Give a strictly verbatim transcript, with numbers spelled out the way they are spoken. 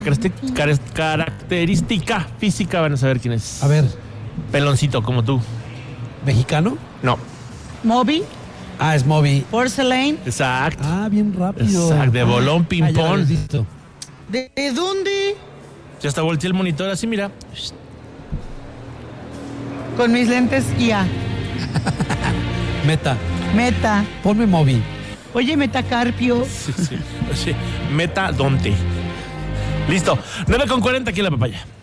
característica física, van a saber quién es. A ver. Peloncito, como tú. ¿Mexicano? No. Moby. Ah, es Moby. Porcelain. Exacto. Ah, bien rápido. Exacto, de bolón, ping-pong. Ah, ¿De, ¿De dónde? Ya hasta volteé el monitor así, mira. Con mis lentes I A. Meta. Meta. Ponme Moby. Oye, Metacarpio. Sí, sí. sí. Meta, ¿dónde? Listo. nueve con cuarenta aquí en La Papaya.